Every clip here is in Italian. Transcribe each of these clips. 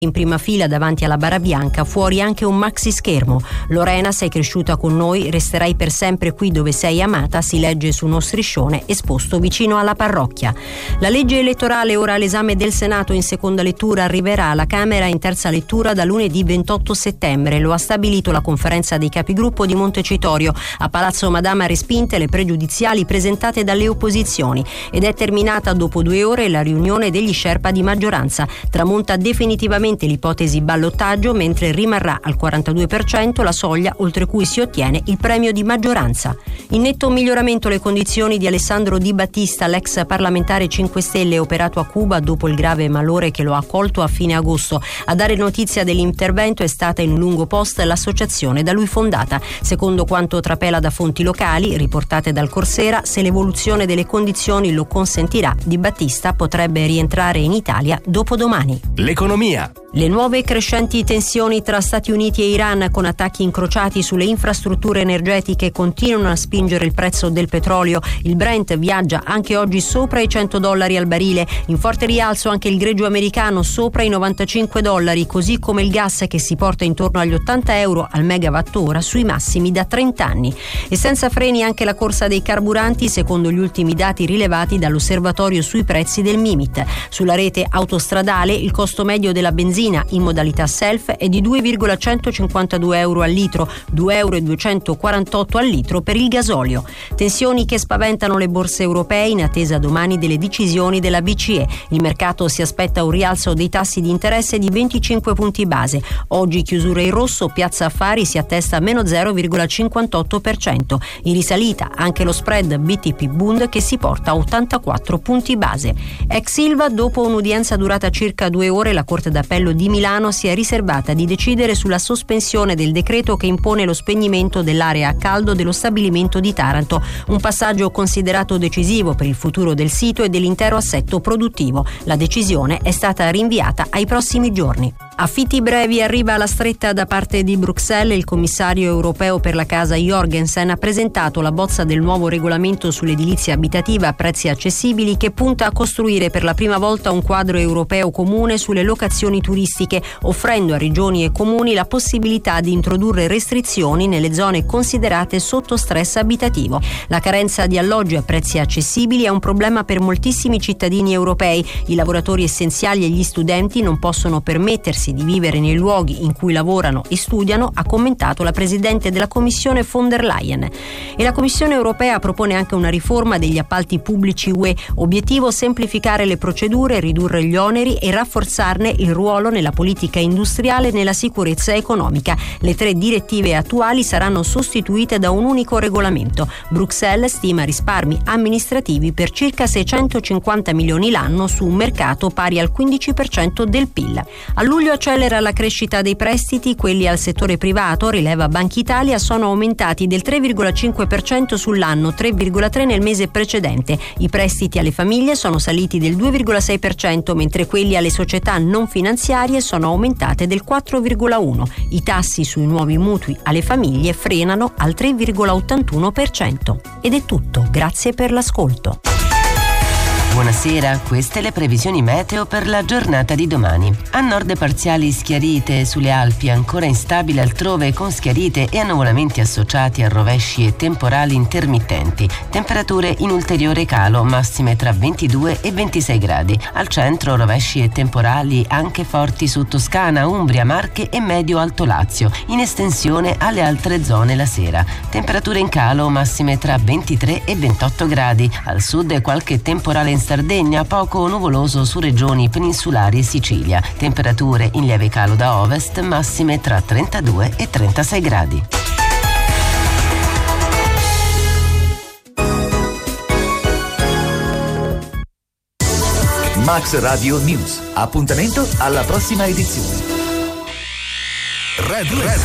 In prima fila davanti alla bara bianca, fuori anche un maxi schermo. Lorena, sei cresciuta con noi, resterai per sempre qui dove sei amata, si legge su uno striscione esposto vicino alla parrocchia. La legge elettorale ora all'esame del Senato in seconda lettura arriverà alla Camera in terza lettura da lunedì 28 settembre. Lo ha stabilito la conferenza dei capigruppo di Montecitorio. A Palazzo Madama respinte le pregiudiziali presentate dalle opposizioni ed è terminata dopo 2 ore la riunione degli sherpa di maggioranza. Tramonta definitivamente l'ipotesi ballottaggio, mentre rimarrà al 42% la soglia oltre cui si ottiene il premio di maggioranza. In netto miglioramento le condizioni di Alessandro Di Battista, l'ex parlamentare 5 Stelle operato a Cuba dopo il grave malore che lo ha colto a fine agosto. A dare notizia dell'intervento è stata in un lungo post l'associazione da lui fondata. Secondo quanto trapela da fonti locali riportate dal Corsera, se l'evoluzione delle condizioni lo consentirà, Di Battista potrebbe rientrare in Italia dopodomani. L'economia. Le nuove crescenti tensioni tra Stati Uniti e Iran, con attacchi incrociati sulle infrastrutture energetiche, continuano a spingere il prezzo del petrolio. Il Brent viaggia anche oggi sopra i $100 al barile. In forte rialzo anche il greggio americano sopra i $95, così come il gas che si porta intorno agli €80 al megawattora, sui massimi da 30 anni. E senza freni anche la corsa dei carburanti, secondo gli ultimi dati rilevati dall'osservatorio sui prezzi del Mimit. Sulla rete autostradale il costo medio della benzina in modalità self è di €2,152 al litro, €2,248 al litro per il gasolio. Tensioni che spaventano le borse europee in attesa domani delle decisioni della BCE. Il mercato si aspetta un rialzo dei tassi di interesse di 25 punti base. Oggi chiusura in rosso, Piazza Affari si attesta a meno 0,58%. In risalita anche lo spread BTP Bund che si porta a 84 punti base. Ex Ilva, dopo un'udienza durata circa 2 ore, la Corte d'Appello di Milano si è riservata di decidere sulla sospensione del decreto che impone lo spegnimento dell'area a caldo dello stabilimento di Taranto, un passaggio considerato decisivo per il futuro del sito e dell'intero assetto produttivo. La decisione è stata rinviata ai prossimi giorni. Affitti brevi, arriva alla stretta da parte di Bruxelles. Il commissario europeo per la casa Jorgensen ha presentato la bozza del nuovo regolamento sull'edilizia abitativa a prezzi accessibili che punta a costruire per la prima volta un quadro europeo comune sulle locazioni turistiche, offrendo a regioni e comuni la possibilità di introdurre restrizioni nelle zone considerate sotto stress abitativo. La carenza di alloggi a prezzi accessibili è un problema per moltissimi cittadini europei. I lavoratori essenziali e gli studenti non possono permettersi di vivere nei luoghi in cui lavorano e studiano, ha commentato la presidente della Commissione von der Leyen. E la Commissione europea propone anche una riforma degli appalti pubblici UE, obiettivo semplificare le procedure, ridurre gli oneri e rafforzarne il ruolo nella politica industriale e nella sicurezza economica. Le 3 direttive attuali saranno sostituite da un unico regolamento. Bruxelles stima risparmi amministrativi per circa 650 milioni l'anno su un mercato pari al 15% del PIL. A luglio accelera la crescita dei prestiti, quelli al settore privato, rileva Banca Italia, sono aumentati del 3,5% sull'anno, 3,3% nel mese precedente. I prestiti alle famiglie sono saliti del 2,6%, mentre quelli alle società non finanziarie sono aumentate del 4,1%. I tassi sui nuovi mutui alle famiglie frenano al 3,81%. Ed è tutto, grazie per l'ascolto. Buonasera, queste le previsioni meteo per la giornata di domani. A nord parziali schiarite sulle Alpi, ancora instabile altrove con schiarite e annuvolamenti associati a rovesci e temporali intermittenti. Temperature in ulteriore calo, massime tra 22 e 26 gradi. Al centro rovesci e temporali anche forti su Toscana, Umbria, Marche e Medio-Alto Lazio. In estensione alle altre zone la sera. Temperature in calo, massime tra 23 e 28 gradi. Al sud qualche temporale in Sardegna, poco nuvoloso su regioni peninsulari e Sicilia. Temperature in lieve calo da ovest, massime tra 32 e 36 gradi. Max Radio News. Appuntamento alla prossima edizione. Red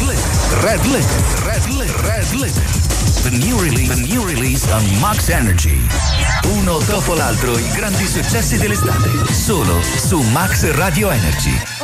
Limit. The new release on Max Energy. Uno dopo l'altro i grandi successi dell'estate. Solo su Max Radio Energy.